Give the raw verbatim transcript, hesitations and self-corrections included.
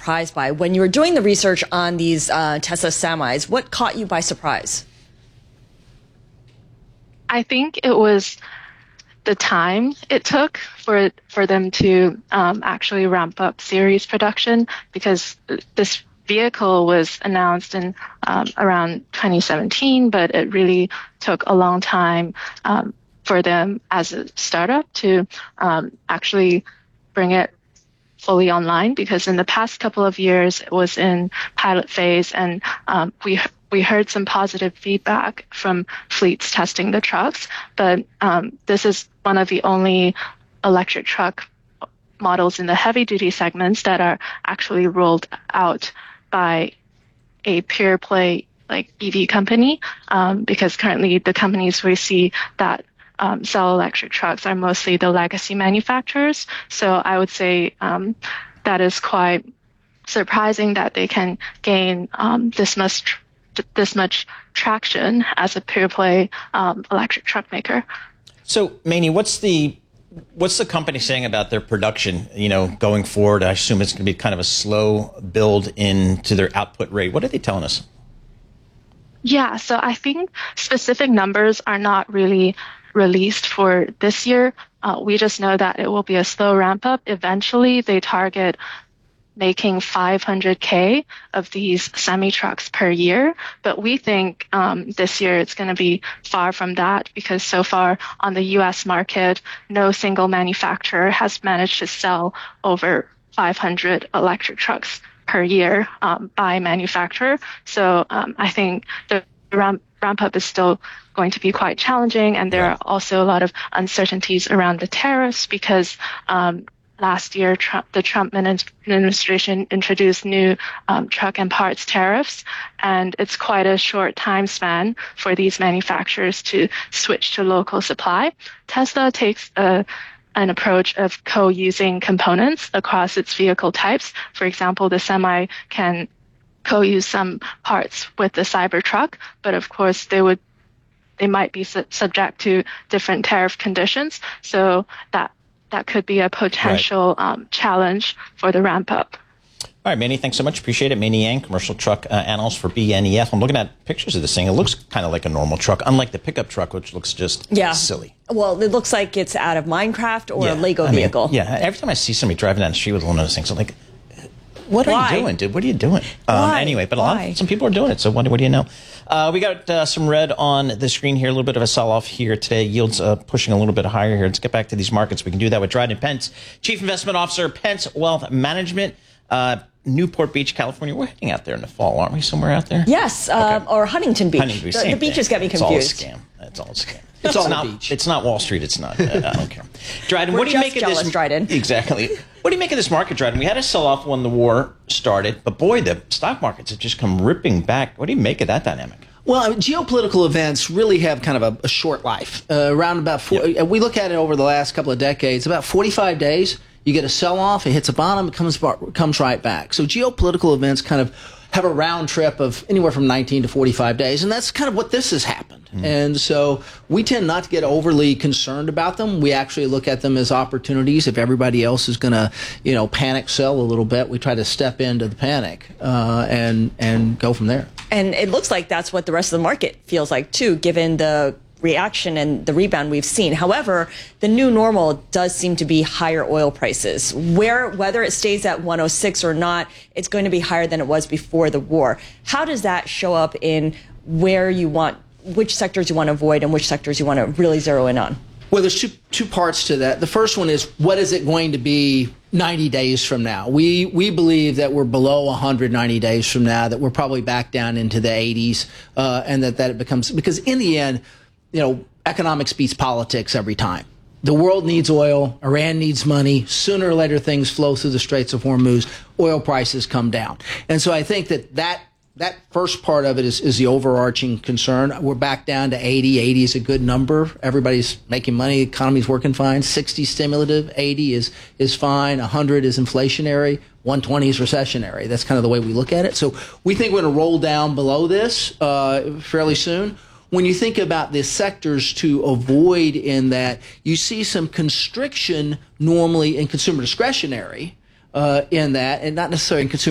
surprised by? When you were doing the research on these uh, Tesla semis, what caught you by surprise? I think it was the time it took for for them to um, actually ramp up series production, because this vehicle was announced in um, around twenty seventeen, but it really took a long time um, for them as a startup to um, actually bring it fully online, because in the past couple of years it was in pilot phase, and um, we we heard some positive feedback from fleets testing the trucks, but um, this is one of the only electric truck models in the heavy duty segments that are actually rolled out by a pure play like E V company, um, because currently the companies we see that um, sell electric trucks are mostly the legacy manufacturers. So I would say um, that is quite surprising that they can gain um, this much tr- this much traction as a pure play um, electric truck maker. So, Manny, what's the what's the company saying about their production? You know, going forward, I assume it's going to be kind of a slow build into their output rate. What are they telling us? Yeah, so I think specific numbers are not really released for this year. Uh, we just know that it will be a slow ramp up. Eventually, they target making five hundred K of these semi-trucks per year. But we think um, this year it's going to be far from that, because so far on the U S market, no single manufacturer has managed to sell over five hundred electric trucks per year um, by manufacturer. So um, I think the ramp, ramp up is still going to be quite challenging. And there are also a lot of uncertainties around the tariffs, because um, last year, Trump, the Trump administration introduced new um, truck and parts tariffs, and it's quite a short time span for these manufacturers to switch to local supply. Tesla takes a, an approach of co-using components across its vehicle types. For example, the Semi can co-use some parts with the Cybertruck, but of course they would they might be su- subject to different tariff conditions. So that that could be a potential right. um, challenge for the ramp up. All right, Manny, thanks so much. Appreciate it. Manny Yang, commercial truck uh, analyst for B N E F. I'm looking at pictures of this thing. It looks kind of like a normal truck, unlike the pickup truck, which looks just yeah. silly. Well, it looks like it's out of Minecraft or yeah. a Lego I mean, vehicle. Yeah, every time I see somebody driving down the street with one of those things, I'm like, what Why? are you doing, dude? What are you doing? Um, anyway, but a lot of, some people are doing it, so what, what do you know? Uh, we got uh, some red on the screen here, a little bit of a sell-off here today. Yields uh, pushing a little bit higher here. Let's get back to these markets. We can do that with Dryden Pence, Chief Investment Officer, Pence Wealth Management, uh, Newport Beach, California. We're heading out there in the fall, aren't we? Somewhere out there? Yes, uh, okay. Or Huntington Beach. Huntington Beach, the, the beaches get me confused. It's all a scam. It's all a scam. It's, it's all not, the beach. It's not Wall Street. It's not. Uh, I don't care. Dryden, We're what do you just make of jealous, this? Dryden. Exactly. What do you make of this market, Dryden? We had a sell-off when the war started, but boy, the stock markets have just come ripping back. What do you make of that dynamic? Well, geopolitical events really have kind of a, a short life. Uh, around about four, yep. we look at it over the last couple of decades. About forty-five days, you get a sell-off. It hits a bottom. It comes comes right back. So geopolitical events kind of have a round trip of anywhere from nineteen to forty-five days, and that's kind of what this has happened. Mm. And so we tend not to get overly concerned about them. We actually look at them as opportunities. If everybody else is going to, you know, panic sell a little bit, we try to step into the panic uh, and and go from there. And it looks like that's what the rest of the market feels like too, given the reaction and the rebound we've seen. However, the new normal does seem to be higher oil prices. Where, whether it stays at one oh six or not, it's going to be higher than it was before the war. How does that show up in where you want, which sectors you want to avoid and which sectors you want to really zero in on? Well, there's two, two parts to that. The first one is, what is it going to be ninety days from now? We we believe that we're below one hundred ninety days from now, that we're probably back down into the eighties, uh, and that, that it becomes, because in the end, you know, economics beats politics every time. The world needs oil. Iran needs money. Sooner or later, things flow through the Straits of Hormuz. Oil prices come down. And so I think that that, that first part of it is, is the overarching concern. We're back down to eighty. eighty is a good number. Everybody's making money. The economy's working fine. sixty stimulative. eighty is, is fine. one hundred is inflationary. one twenty is recessionary. That's kind of the way we look at it. So we think we're going to roll down below this uh, fairly soon. When you think about the sectors to avoid in that, you see some constriction normally in consumer discretionary uh, in that, and not necessarily in consumer